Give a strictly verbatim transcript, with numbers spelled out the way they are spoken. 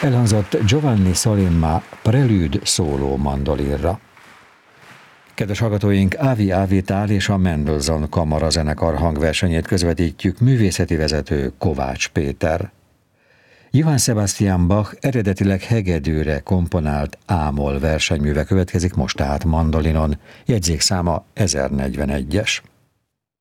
Elhangzott Giovanni Solimma Prelude szóló mandolinra. Kedves hallgatóink, Ávi Ávitál és a Mendelssohn Kamarazenekar hangversenyét közvetítjük, művészeti vezető Kovács Péter. Johann Sebastian Bach eredetileg hegedűre komponált ámol versenyműve következik most tehát mandolinon, jegyzékszáma ezernegyvenegyes.